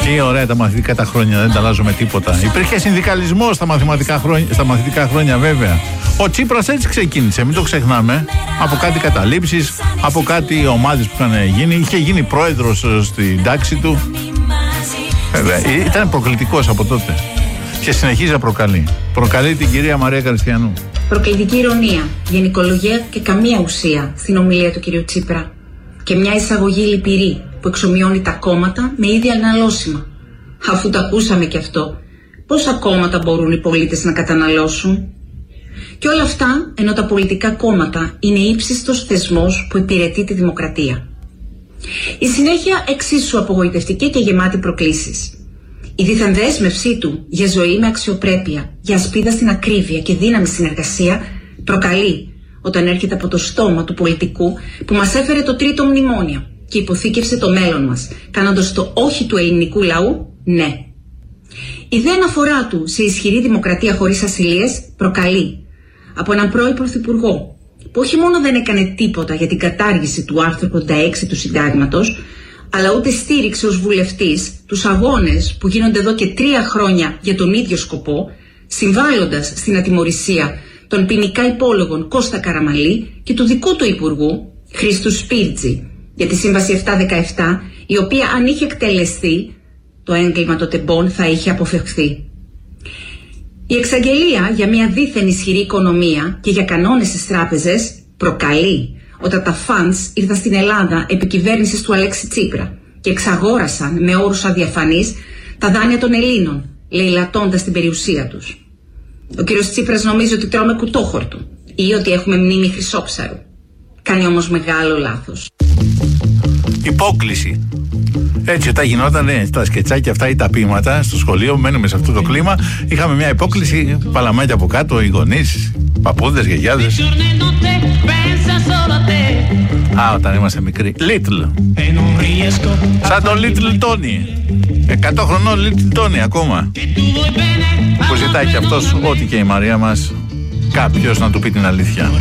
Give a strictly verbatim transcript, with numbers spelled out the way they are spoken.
Τι ωραία τα μαθητικά τα χρόνια, δεν τα αλλάζουμε τίποτα. Υπήρχε συνδικαλισμός στα μαθηματικά χρόνια, στα μαθητικά χρόνια βέβαια. Ο Τσίπρας έτσι ξεκίνησε, μην το ξεχνάμε. Από κάτι καταλήψεις, από κάτι ομάδες που είχαν γίνει. Είχε γίνει πρόεδρος στην τάξη του. Βέβαια, ήταν προκλητικός από τότε. Και συνεχίζει να προκαλεί. Προκαλεί την κυρία Μαρία Καριστιανού. Προκλητική ηρωνία, γενικολογία και καμία ουσία στην ομιλία του κυρίου Τσίπρα. Και μια εισαγωγή λυπηρή που εξομοιώνει τα κόμματα με ίδια αναλώσιμα. Αφού το ακούσαμε και αυτό, πόσα κόμματα μπορούν οι πολίτες να καταναλώσουν? Και όλα αυτά ενώ τα πολιτικά κόμματα είναι ύψιστος θεσμός που υπηρετεί τη δημοκρατία. Η συνέχεια εξίσου απογοητευτική και γεμάτη προκλήσεις. Η δίθεν δέσμευσή του για ζωή με αξιοπρέπεια, για ασπίδα στην ακρίβεια και δύναμη συνεργασία προκαλεί όταν έρχεται από το στόμα του πολιτικού που μας έφερε το τρίτο μνημόνιο και υποθήκευσε το μέλλον μας, κάνοντας το όχι του ελληνικού λαού ναι. Η δε αναφορά του σε ισχυρή δημοκρατία χωρίς ασυλίες προκαλεί από έναν πρώην πρωθυπουργό που όχι μόνο δεν έκανε τίποτα για την κατάργηση του άρθρου ογδόντα έξι του Συντάγματος, αλλά ούτε στήριξε ως βουλευτής τους αγώνες που γίνονται εδώ και τρία χρόνια για τον ίδιο σκοπό, συμβάλλοντας στην ατιμωρησία των ποινικά υπόλογων Κώστα Καραμαλή και του δικού του υπουργού Χρήστου Σπίρτζη για τη Σύμβαση επτακόσια δεκαεπτά, η οποία αν είχε εκτελεστεί, το έγκλημα των τεμπών θα είχε αποφευχθεί. Η εξαγγελία για μια δίθεν ισχυρή οικονομία και για κανόνες στις τράπεζες προκαλεί όταν τα funds ήρθαν στην Ελλάδα επί κυβέρνησης του Αλέξη Τσίπρα και εξαγόρασαν με όρους αδιαφανείς τα δάνεια των Ελλήνων, λαιλατώντας την περιουσία τους. Ο κύριος Τσίπρας νομίζει ότι τρώμε κουτόχορτο ή ότι έχουμε μνήμη χρυσόψαρου. Κάνει όμως μεγάλο λάθος. Υπόκληση. Έτσι, όταν γινόταν τα σκετσάκια αυτά ή τα ποίηματα στο σχολείο, μένουμε σε αυτό το κλίμα, είχαμε μια υπόκληση, παλαμάκια από κάτω, οι γονείς, παππούδες, γιαγιάδες. Α, όταν είμαστε μικροί. Little. Σαν τον Little Tony. Εκατό χρονών Little Tony ακόμα. Που ζητάει και αυτός, ό,τι και η Μαρία μας, κάποιος να του πει την αλήθεια.